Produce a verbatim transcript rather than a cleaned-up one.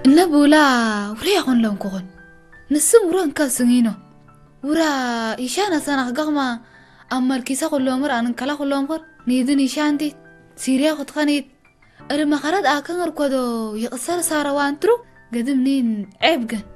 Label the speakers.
Speaker 1: النبولا ولا يكون لهم كون نسم وران كاسنينو ورا إيشانا سنة قغما أما الكيسة كلهم مر أنا كلا كلهم مر نيدن إيشانتي سيريا خد خنيت أرما خرد أكن ركضو يقصر ساروان ترو قدم نين عبقن